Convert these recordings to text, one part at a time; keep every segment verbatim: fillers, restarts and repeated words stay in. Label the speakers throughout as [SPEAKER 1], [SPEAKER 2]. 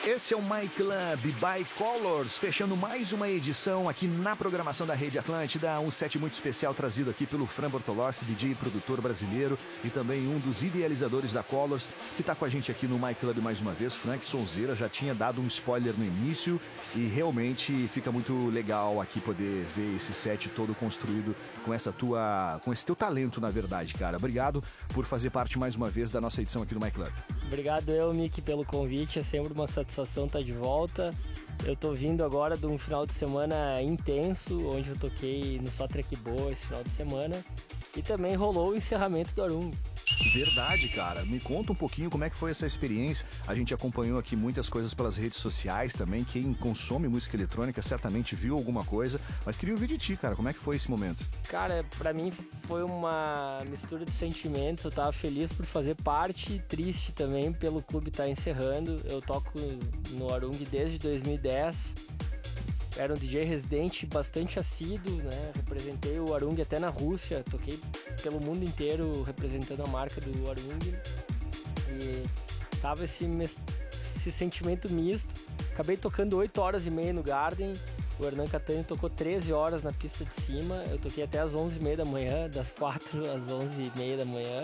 [SPEAKER 1] Esse é o My Club by Colors, fechando mais uma edição aqui na programação da Rede Atlântida, um set muito especial trazido aqui pelo Fran Bortolossi, D J e produtor brasileiro e também um dos idealizadores da Colors, que está com a gente aqui no My Club mais uma vez. Frank Sonzeira já tinha dado um spoiler no início e realmente fica muito legal aqui poder ver esse set todo construído com essa tua, com esse teu talento, na verdade, cara. Obrigado por fazer parte mais uma vez da nossa edição aqui do My Club.
[SPEAKER 2] Obrigado eu, Mick, pelo convite, é sempre uma satisfação estar de volta. Eu tô vindo agora de um final de semana intenso, onde eu toquei no Só Track Boa esse final de semana, e também rolou o encerramento do Arung.
[SPEAKER 1] Verdade, cara. Me conta um pouquinho como é que foi essa experiência. A gente acompanhou aqui muitas coisas pelas redes sociais também. Quem consome música eletrônica certamente viu alguma coisa, mas queria ouvir de ti, cara. Como é que foi esse momento?
[SPEAKER 2] Cara, pra mim foi uma mistura de sentimentos. Eu tava feliz por fazer parte, triste também pelo clube estar encerrando. Eu toco no Arung desde dois mil e dez. Era um D J residente bastante assíduo, né? Representei o Arung até na Rússia, toquei pelo mundo inteiro representando a marca do Arung. E tava esse, esse sentimento misto. Acabei tocando oito horas e meia no Garden. O Hernan Catani tocou treze horas na pista de cima. Eu toquei até às onze e meia da manhã, das quatro às onze e meia da manhã.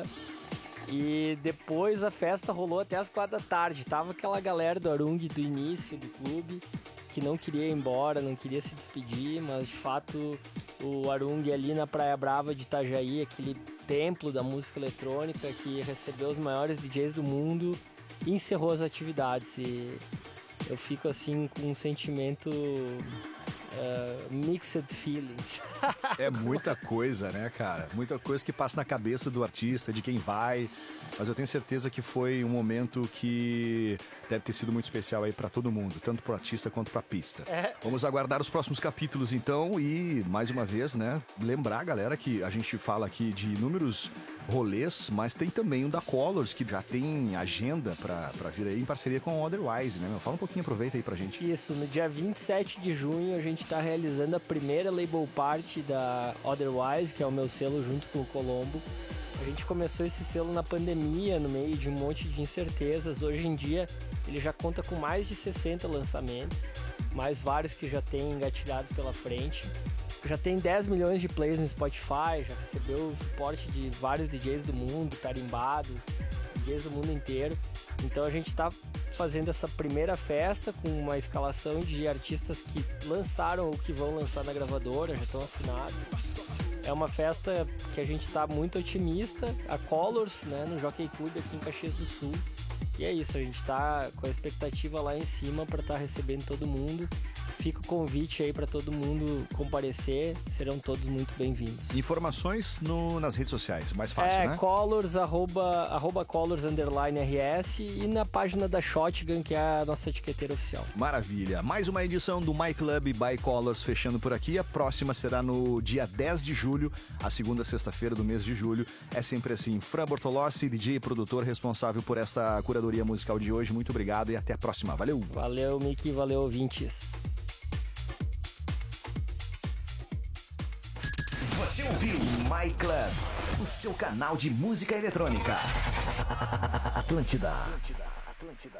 [SPEAKER 2] E depois a festa rolou até às quatro da tarde. Tava aquela galera do Arung do início do clube que não queria ir embora, não queria se despedir, mas de fato o Arung ali na Praia Brava de Itajaí, aquele templo da música eletrônica que recebeu os maiores D Js do mundo, encerrou as atividades. E eu fico assim com um sentimento uh, mixed feelings.
[SPEAKER 1] É muita coisa, né, cara? Muita coisa que passa na cabeça do artista, de quem vai. Mas eu tenho certeza que foi um momento que deve ter sido muito especial aí pra todo mundo, tanto pro artista quanto pra pista. É. Vamos aguardar os próximos capítulos então e, mais uma vez, né, lembrar, galera, que a gente fala aqui de inúmeros rolês, mas tem também o da Colors, que já tem agenda pra, pra vir aí em parceria com o Otherwise, né, meu? Fala um pouquinho, aproveita aí pra gente.
[SPEAKER 2] Isso, no dia vinte e sete de junho a gente tá realizando a primeira label party da Otherwise, que é o meu selo junto com o Colombo. A gente começou esse selo na pandemia, no meio de um monte de incertezas. Hoje em dia ele já conta com mais de sessenta lançamentos, mais vários que já tem engatilhados pela frente. Já tem dez milhões de plays no Spotify, já recebeu o suporte de vários D Js do mundo, tarimbados, D Js do mundo inteiro. Então a gente está fazendo essa primeira festa com uma escalação de artistas que lançaram ou que vão lançar na gravadora, já estão assinados. É uma festa que a gente está muito otimista, a Colors, né, no Jockey Club aqui em Caxias do Sul. E é isso, a gente está com a expectativa lá em cima para estar tá recebendo todo mundo. Fica o convite aí para todo mundo comparecer, serão todos muito bem-vindos.
[SPEAKER 1] Informações no, nas redes sociais, mais fácil,
[SPEAKER 2] é,
[SPEAKER 1] né?
[SPEAKER 2] É, Colors, arroba, arroba Colors, underline R S e na página da Shotgun, que é a nossa etiqueteira oficial.
[SPEAKER 1] Maravilha. Mais uma edição do My Club by Colors fechando por aqui. A próxima será no dia dez de julho, a segunda sexta-feira do mês de julho. É sempre assim. Fran Bortolossi, D J e produtor responsável por esta curadoria musical de hoje. Muito obrigado e até a próxima. Valeu!
[SPEAKER 2] Valeu, Mickey. Valeu, ouvintes.
[SPEAKER 3] Você ouviu My Club, o seu canal de música eletrônica. Atlântida. Atlântida, Atlântida,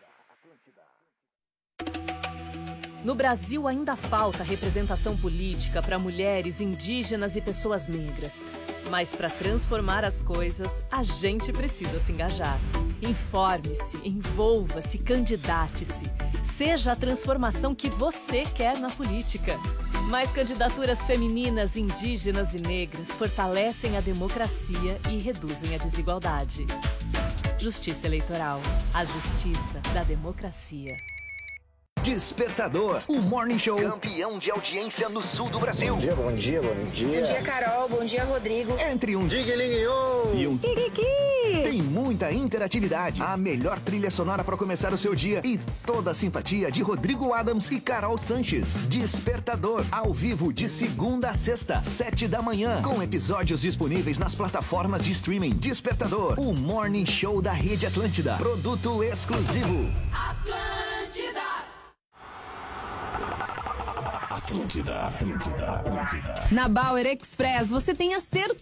[SPEAKER 3] Atlântida.
[SPEAKER 4] No Brasil ainda falta representação política para mulheres, indígenas e pessoas negras. Mas para transformar as coisas, a gente precisa se engajar. Informe-se, envolva-se, candidate-se. Seja a transformação que você quer na política. Mais candidaturas femininas, indígenas e negras fortalecem a democracia e reduzem a desigualdade. Justiça Eleitoral. A justiça da democracia.
[SPEAKER 3] Despertador, o Morning Show campeão de audiência no sul do Brasil.
[SPEAKER 5] Bom dia, bom dia, bom dia.
[SPEAKER 6] Bom dia, Carol. Bom dia, Rodrigo.
[SPEAKER 3] Entre um
[SPEAKER 5] Diguelinho
[SPEAKER 3] e um Kikiki. Tem muita interatividade, a melhor trilha sonora para começar o seu dia e toda a simpatia de Rodrigo Adams e Carol Sanches. Despertador, ao vivo de segunda a sexta, sete da manhã, com episódios disponíveis nas plataformas de streaming. Despertador, o Morning Show da Rede Atlântida. Produto exclusivo.
[SPEAKER 7] Atlântida.
[SPEAKER 3] Atlântida, Atlântida, Atlântida.
[SPEAKER 8] Na Bauer Express você tem a certeza